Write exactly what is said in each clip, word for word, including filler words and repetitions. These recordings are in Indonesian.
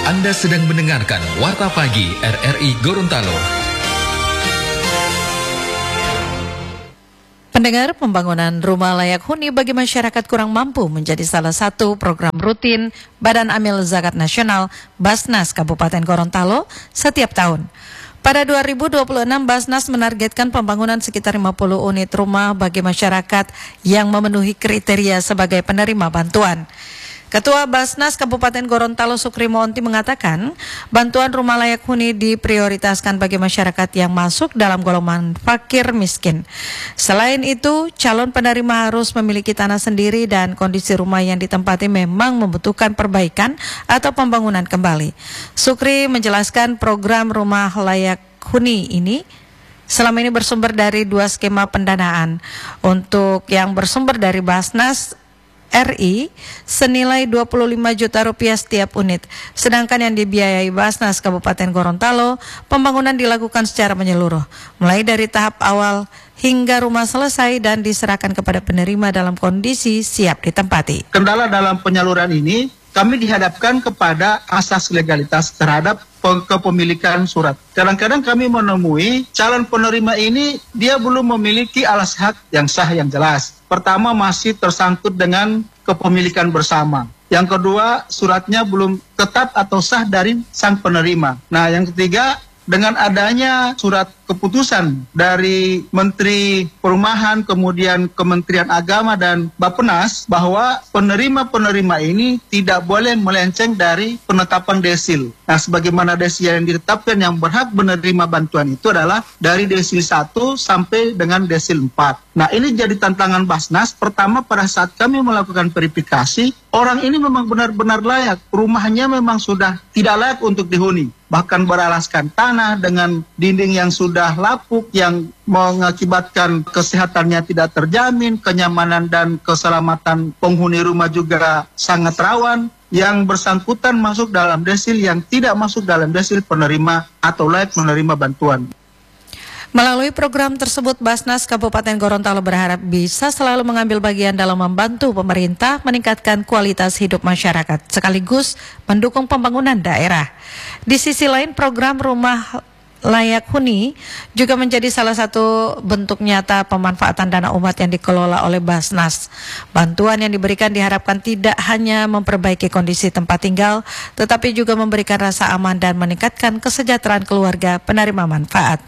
Anda sedang mendengarkan Warta Pagi R R I Gorontalo. Pendengar, pembangunan rumah layak huni bagi masyarakat kurang mampu menjadi salah satu program rutin Badan Amil Zakat Nasional Basnas Kabupaten Gorontalo setiap tahun. Pada dua ribu dua puluh enam, Basnas menargetkan pembangunan sekitar lima puluh unit rumah bagi masyarakat yang memenuhi kriteria sebagai penerima bantuan. Ketua Basnas Kabupaten Gorontalo Sukrimo Onti mengatakan, bantuan rumah layak huni diprioritaskan bagi masyarakat yang masuk dalam golongan fakir miskin. Selain itu, calon penerima harus memiliki tanah sendiri dan kondisi rumah yang ditempati memang membutuhkan perbaikan atau pembangunan kembali. Sukri menjelaskan program rumah layak huni ini selama ini bersumber dari dua skema pendanaan. Untuk yang bersumber dari Basnas R I senilai dua puluh lima juta rupiah setiap unit. Sedangkan yang dibiayai Basnas Kabupaten Gorontalo, pembangunan dilakukan secara menyeluruh, mulai dari tahap awal hingga rumah selesai dan diserahkan kepada penerima dalam kondisi siap ditempati. Kendala dalam penyaluran ini, kami dihadapkan kepada asas legalitas terhadap kepemilikan surat. Kadang-kadang kami menemui calon penerima ini dia belum memiliki alas hak yang sah yang jelas. Pertama, masih tersangkut dengan kepemilikan bersama. Yang kedua, suratnya belum tetap atau sah dari sang penerima. Nah, yang ketiga, dengan adanya surat keputusan dari Menteri Perumahan, kemudian Kementerian Agama dan Bappenas bahwa penerima-penerima ini tidak boleh melenceng dari penetapan desil. Nah, sebagaimana desil yang ditetapkan yang berhak menerima bantuan itu adalah dari desil satu sampai dengan desil empat. Nah, ini jadi tantangan Basnas. Pertama, pada saat kami melakukan verifikasi, orang ini memang benar-benar layak. Rumahnya memang sudah tidak layak untuk dihuni. Bahkan beralaskan tanah dengan dinding yang sudah lapuk, yang mengakibatkan kesehatannya tidak terjamin, kenyamanan dan keselamatan penghuni rumah juga sangat rawan. Yang bersangkutan masuk dalam desil yang tidak masuk dalam desil penerima atau layak menerima bantuan. Melalui program tersebut, Basnas Kabupaten Gorontalo berharap bisa selalu mengambil bagian dalam membantu pemerintah meningkatkan kualitas hidup masyarakat, sekaligus mendukung pembangunan daerah. Di sisi lain, program rumah layak huni juga menjadi salah satu bentuk nyata pemanfaatan dana umat yang dikelola oleh Basnas. Bantuan yang diberikan diharapkan tidak hanya memperbaiki kondisi tempat tinggal, tetapi juga memberikan rasa aman dan meningkatkan kesejahteraan keluarga penerima manfaat.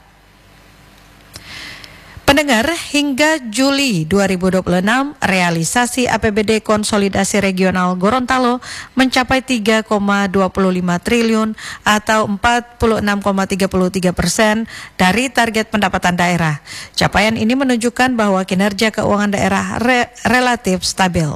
Pendengar, hingga Juli dua ribu dua puluh enam, realisasi A P B D Konsolidasi Regional Gorontalo mencapai tiga koma dua lima triliun atau empat puluh enam koma tiga tiga persen dari target pendapatan daerah. Capaian ini menunjukkan bahwa kinerja keuangan daerah re- relatif stabil.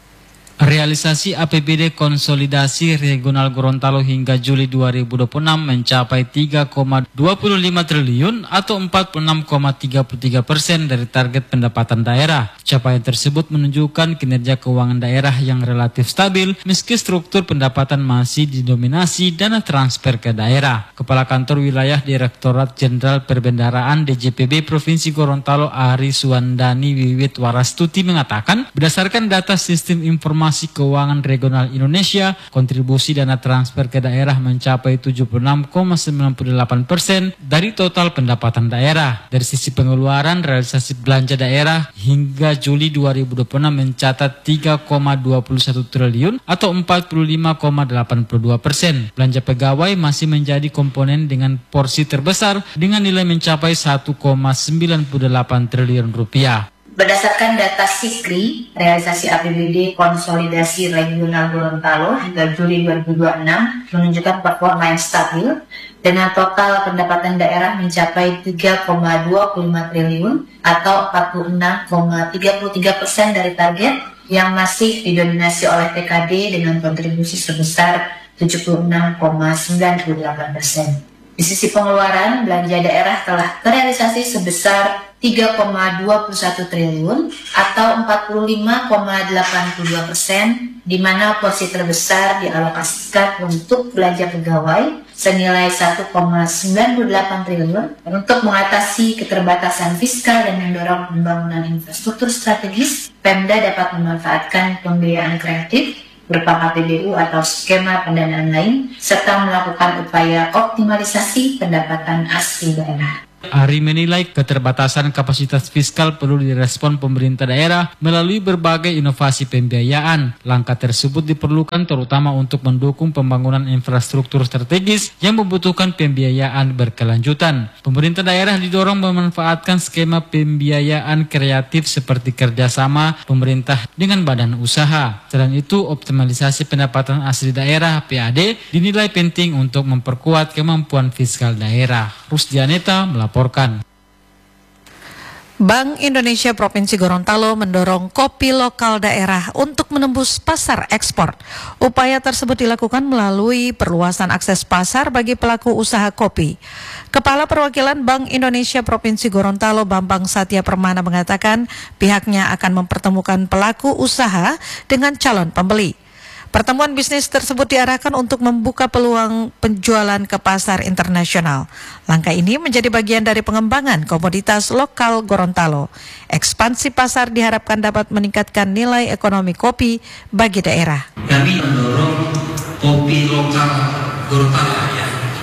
Realisasi A P B D Konsolidasi Regional Gorontalo hingga Juli dua ribu dua puluh enam mencapai tiga koma dua lima triliun atau empat puluh enam koma tiga tiga persen dari target pendapatan daerah. Capaian tersebut menunjukkan kinerja keuangan daerah yang relatif stabil meski struktur pendapatan masih didominasi dana transfer ke daerah. Kepala Kantor Wilayah Direktorat Jenderal Perbendaharaan D J P B Provinsi Gorontalo Ari Suwandani Wiwit Warastuti mengatakan, berdasarkan data sistem informasi Informasi Keuangan Regional Indonesia, kontribusi dana transfer ke daerah mencapai tujuh puluh enam koma sembilan delapan persen dari total pendapatan daerah. Dari sisi pengeluaran, realisasi belanja daerah hingga Juli dua ribu dua puluh enam mencatat tiga koma dua satu triliun atau empat puluh lima koma delapan dua persen. Belanja pegawai masih menjadi komponen dengan porsi terbesar dengan nilai mencapai satu koma sembilan delapan triliun rupiah. Berdasarkan data Sikri, realisasi A P B D Konsolidasi Regional Gorontalo hingga Juli dua ribu dua puluh enam menunjukkan performa yang stabil dengan total pendapatan daerah mencapai tiga koma dua lima triliun atau empat puluh enam koma tiga tiga persen dari target yang masih didominasi oleh P K D dengan kontribusi sebesar tujuh puluh enam koma sembilan delapan persen. Di sisi pengeluaran, belanja daerah telah terrealisasi sebesar tiga koma dua satu triliun atau empat puluh lima koma delapan dua persen, di mana porsi terbesar dialokasikan untuk belanja pegawai senilai satu koma sembilan delapan triliun untuk mengatasi keterbatasan fiskal dan mendorong pembangunan infrastruktur strategis. Pemda dapat memanfaatkan pembiayaan kreatif berupa H P B U atau skema pendanaan lain, serta melakukan upaya optimalisasi pendapatan asli daerah. Ari menilai keterbatasan kapasitas fiskal perlu direspon pemerintah daerah melalui berbagai inovasi pembiayaan. Langkah tersebut diperlukan terutama untuk mendukung pembangunan infrastruktur strategis yang membutuhkan pembiayaan berkelanjutan. Pemerintah daerah didorong memanfaatkan skema pembiayaan kreatif seperti kerjasama pemerintah dengan badan usaha. Selain itu, optimalisasi pendapatan asli daerah P A D dinilai penting untuk memperkuat kemampuan fiskal daerah. Rusdianeta melaporkan. Bank Indonesia Provinsi Gorontalo mendorong kopi lokal daerah untuk menembus pasar ekspor. Upaya tersebut dilakukan melalui perluasan akses pasar bagi pelaku usaha kopi. Kepala Perwakilan Bank Indonesia Provinsi Gorontalo Bambang Satya Permana mengatakan pihaknya akan mempertemukan pelaku usaha dengan calon pembeli. Pertemuan bisnis tersebut diarahkan untuk membuka peluang penjualan ke pasar internasional. Langkah ini menjadi bagian dari pengembangan komoditas lokal Gorontalo. Ekspansi pasar diharapkan dapat meningkatkan nilai ekonomi kopi bagi daerah. Kami mendorong kopi lokal Gorontalo